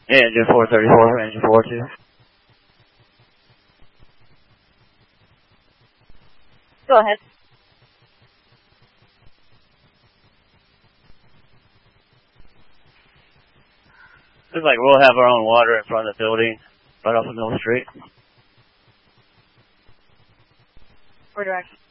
Engine 434, engine 42. Go ahead. Looks like we'll have our own water in front of the building, right off of Mill Street. For direction.